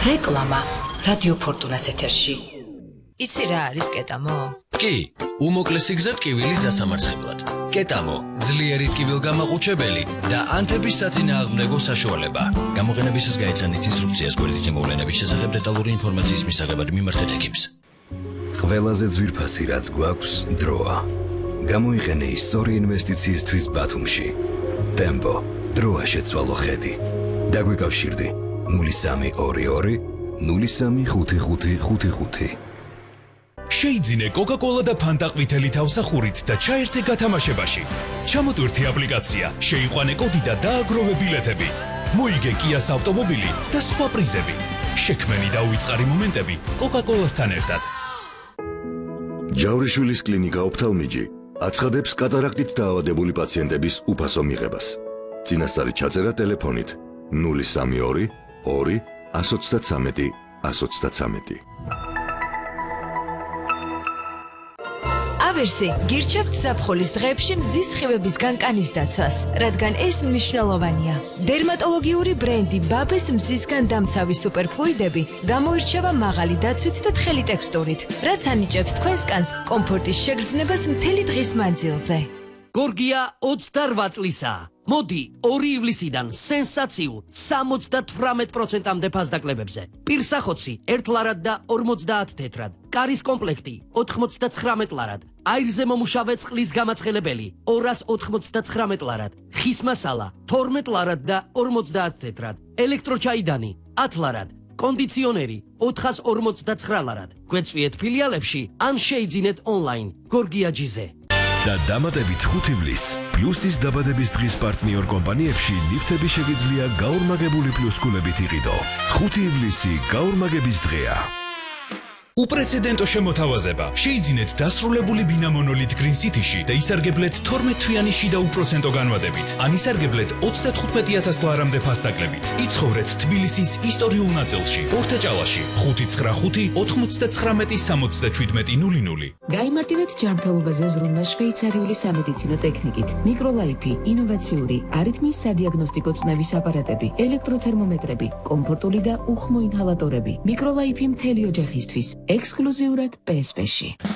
რეკლამა რადიო ფორტუნას ეთერში. იცი რა არის კეტამო? კი, უმოკლესი გზა ტკივილის დასამარცხებლად. კეტამო, ძლიერი ტკივილგამაყუჩებელი და ანთების საწინააღმდეგო საშუალება. გამოყენებისას გაეცანით ინსტრუქციას გვერდითი მოვლენების შესახებ დეტალური ინფორმაციის მისაღებად მიმართეთ ეკიპს. ყველაზე ძვირფასი რაც გვაქვს დროა. გამოიყენე ის სწორი ინვესტიციისთვის ბათუმში. ტემპო, დროა შეცვალო ხედი. დაგვიკავშირდი 0322 035555. შეიძინე კოკა-კოლა და ფანტა ყვითელი თავსახურით და ჩაერთე გათამაშებაში. ჩამოტვირთი აპლიკაცია, შეიყვანე კოდი და დააგროვე ბილეთები. მოიგე კიას ავტომობილი და სხვა პრიზები. შექმენი და უიწყარი მომენტები კოკა-კოლასთან ერთად. ჯავრიშვილის კლინიკა ოფთალმიჯი აცხადებს კატარაქტით დაავადებული პაციენტების უფასო მიღებას. წინასწარი ჩაწერა ტელეფონით 032 2 133 133. ავერსი გირჩევთ ზაფხულის დღეებში მზის სხივების განკანის დაცვას, რადგან ეს მნიშვნელოვანია. დერმატოლოგიური ბრენდი ბაბეს მზისგან დამცავი სუპერფლუიდები გამოირჩევა მაღალი დაცვით და თხელი ტექსტურით, რაც ანიჭებს თქვენს კანს კომფორტის შეგრძნებას მთელი დღის მანძილზე. გორგია 28 წლისაა. მოდი 2 ივლისიდან სენსაციულ 78%-მდე ფასდაკლებებზე. პირსახოცი 1 ლარად და 50 თეთრად. კარის კომპლექტი 99 ლარად. აირზე მომუშავე წყლის გამაცხელებელი 299 ლარად. ხის მასალა 12 ლარად და 50 თეთრად. ელექტროჩაიდანი 10 ლარად. კონდიციონერი 459 ლარად. გვეწვიეთ ფილიალებში ან შეიძინეთ ონლაინ გორგიაჯიზე. და დამატებით 5 ივლისს პლუსის დაბადების დღის პარტნიორ კომპანიებში ლიფტები შეგიძლია გაორმაგებული პლუსკულებით იყიდო. 5 ივლისი გაორმაგების დღეა. უპრეცედენტო შემოთავაზება. შეიძინეთ დასრულებული ბინა მონოლით Green City-ში და ისარგებლეთ 12 თვიანი შიდა უპროცენტო განვადებით. ან ისარგებლეთ 35,000 ლარამდე ფასდაკლებით. იცხოვრეთ თბილისის ისტორიულ ნაწილში, ორთაჭალაში, 595 99 67 00. გაიმარტივეთ ჯანმრთელობაზე ზრუნვა შვეიცარიული სამედიცინო ტექნიკით. მიკროლაიფი, ინოვაციური, არითმიის სადიაგნოსტიკო წნევის აპარატები, ელექტროთერმომეტრები, კომფორტული და უხმო ინჰალატორები. მიკროლაიფი მთელი ოჯახისთვის. ექსკლუზიურად PSP-ში.